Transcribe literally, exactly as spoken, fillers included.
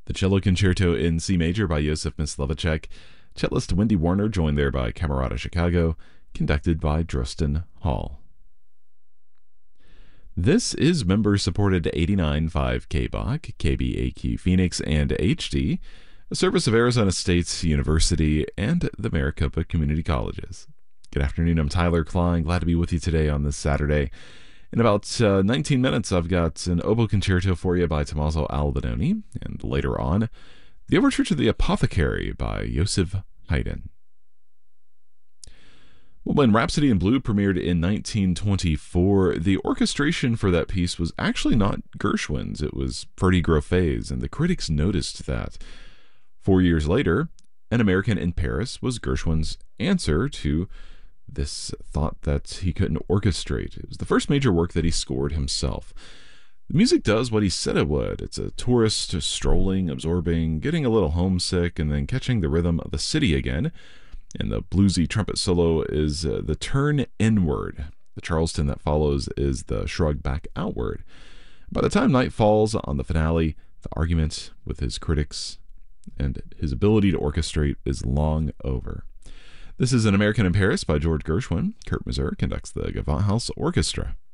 The Cello Concerto in C Major by Joseph Myslivacek. Cellist Wendy Warner, joined there by Camerata Chicago, conducted by Drosten Hall. This is member-supported eighty-nine point five K B O C, K B A Q Phoenix, and H D, a service of Arizona State University and the Maricopa Community Colleges. Good afternoon, I'm Tyler Klein, glad to be with you today on this Saturday. In about uh, nineteen minutes, I've got an oboe concerto for you by Tommaso Albinoni, and later on, the Overture to the Apothecary by Joseph Haydn. Well, when Rhapsody in Blue premiered in nineteen twenty-four, the orchestration for that piece was actually not Gershwin's, it was Ferdy Groffet's, and the critics noticed that. Four years later, An American in Paris was Gershwin's answer to this thought that he couldn't orchestrate. It was the first major work that he scored himself. The music does what he said it would. It's a tourist strolling, absorbing, getting a little homesick, and then catching the rhythm of the city again. And the bluesy trumpet solo is uh, the turn inward. The Charleston that follows is the shrug back outward. By the time night falls on the finale, the argument with his critics and his ability to orchestrate is long over. This is An American in Paris by George Gershwin. Kurt Masur conducts the Gewandhaus Orchestra.